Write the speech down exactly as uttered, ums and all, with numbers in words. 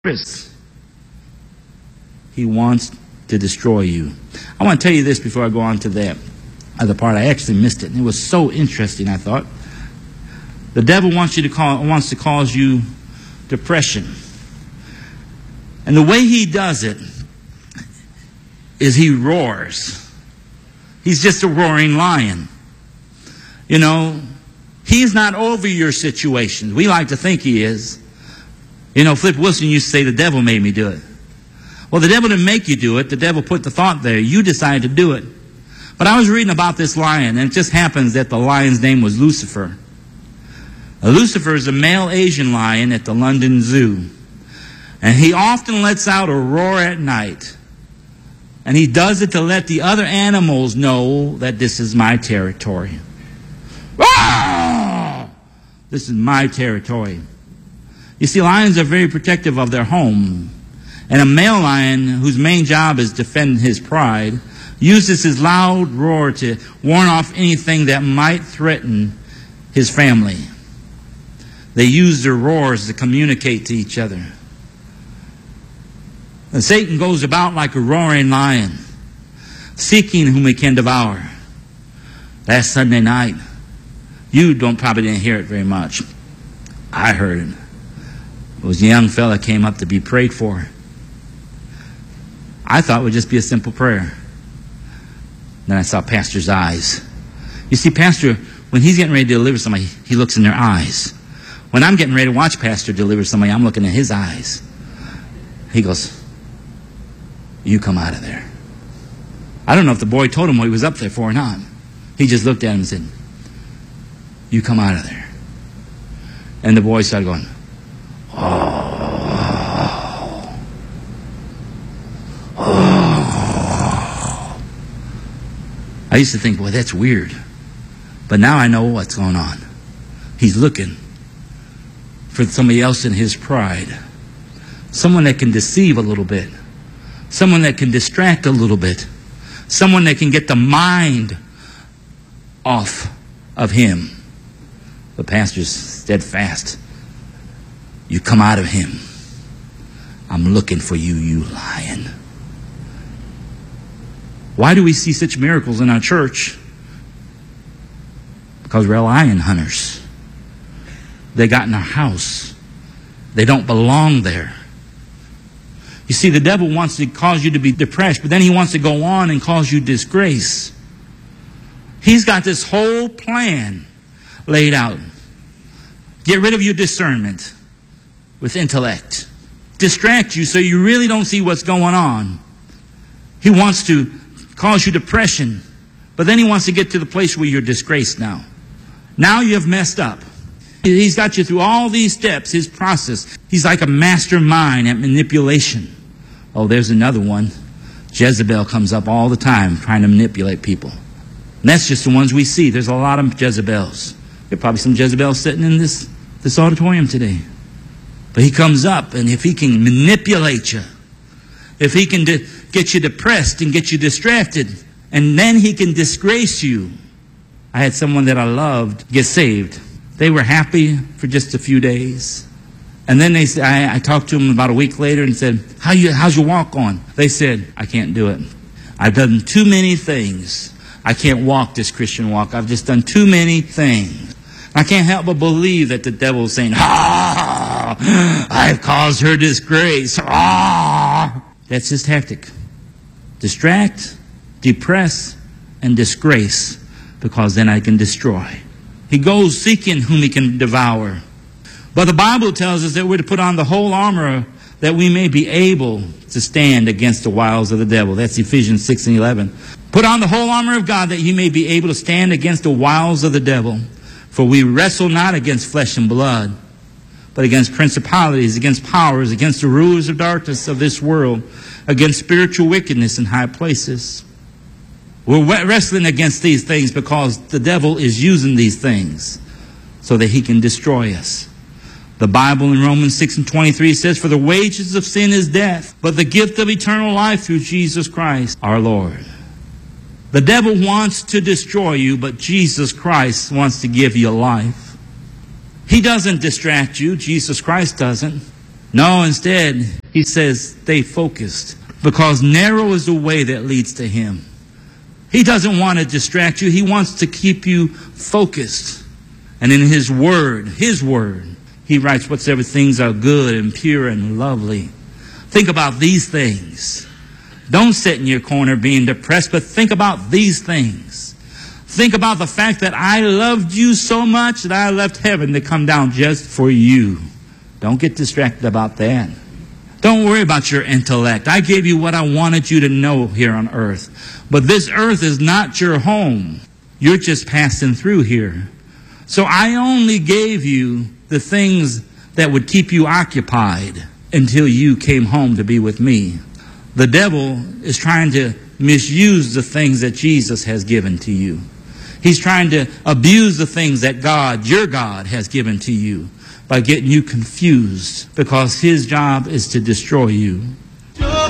purpose. He wants to destroy you. I want to tell you this before I go on to that other part. I actually missed it. And it was so interesting, I thought. The devil wants you to call, wants to cause you depression. And the way he does it is he roars. He's just a roaring lion. You know, he's not over your situation. We like to think he is. You know, Flip Wilson used to say, the devil made me do it. Well, the devil didn't make you do it. The devil put the thought there. You decided to do it. But I was reading about this lion, and it just happens that the lion's name was Lucifer. Now, Lucifer is a male Asian lion at the London Zoo. And he often lets out a roar at night. And he does it to let the other animals know that this is my territory. Ah! This is my territory. You see, lions are very protective of their home. And a male lion, whose main job is to defend his pride, uses his loud roar to warn off anything that might threaten his family. They use their roars to communicate to each other. And Satan goes about like a roaring lion, seeking whom he can devour. Last Sunday night, you don't probably didn't hear it very much. I heard it. It was a young fella came up to be prayed for. I thought it would just be a simple prayer. Then I saw Pastor's eyes. You see, Pastor, when he's getting ready to deliver somebody, he looks in their eyes. When I'm getting ready to watch Pastor deliver somebody, I'm looking in his eyes. He goes, you come out of there. I don't know if the boy told him what he was up there for or not. He just looked at him and said, you come out of there. And the boy started going, oh. Oh. I used to think, boy, that's weird. But now I know what's going on. He's looking for somebody else in his pride. Someone that can deceive a little bit. Someone that can distract a little bit. Someone that can get the mind off of him. The pastor's steadfast. You come out of him. I'm looking for you, you lion. Why do we see such miracles in our church? Because we're lion hunters. They got in our house. They don't belong there. You see, the devil wants to cause you to be depressed, but then he wants to go on and cause you disgrace. He's got this whole plan laid out. Get rid of your discernment with intellect. Distract you so you really don't see what's going on. He wants to cause you depression, but then he wants to get to the place where you're disgraced now. Now you have messed up. He's got you through all these steps, his process. He's like a mastermind at manipulation. Oh, there's another one. Jezebel comes up all the time trying to manipulate people. And that's just the ones we see. There's a lot of Jezebels. There are probably some Jezebels sitting in this, this auditorium today. But he comes up, and if he can manipulate you, if he can de- get you depressed and get you distracted, and then he can disgrace you. I had someone that I loved get saved. They were happy for just a few days. And then they said, I, I talked to them about a week later and said, How you, how's your walk going? They said, I can't do it. I've done too many things. I can't walk this Christian walk. I've just done too many things. I can't help but believe that the devil is saying, ah, I've caused her disgrace. Ah. That's his tactic. Distract, depress, and disgrace, because then I can destroy. He goes seeking whom he can devour. But the Bible tells us that we're to put on the whole armor that we may be able to stand against the wiles of the devil. That's Ephesians six and eleven. Put on the whole armor of God that you may be able to stand against the wiles of the devil. For we wrestle not against flesh and blood, but against principalities, against powers, against the rulers of darkness of this world, against spiritual wickedness in high places. We're wrestling against these things because the devil is using these things so that he can destroy us. The Bible in Romans six and twenty-three says, For the wages of sin is death, but the gift of eternal life through Jesus Christ our Lord. The devil wants to destroy you, but Jesus Christ wants to give you life. He doesn't distract you. Jesus Christ doesn't. No, instead, he says, stay focused, because narrow is the way that leads to him. He doesn't want to distract you. He wants to keep you focused. And in his word, his word, he writes whatsoever things are good and pure and lovely. Think about these things. Don't sit in your corner being depressed, but think about these things. Think about the fact that I loved you so much that I left heaven to come down just for you. Don't get distracted about that. Don't worry about your intellect. I gave you what I wanted you to know here on earth. But this earth is not your home. You're just passing through here. So I only gave you the things that would keep you occupied until you came home to be with me. The devil is trying to misuse the things that Jesus has given to you. He's trying to abuse the things that God, your God, has given to you by getting you confused, because his job is to destroy you.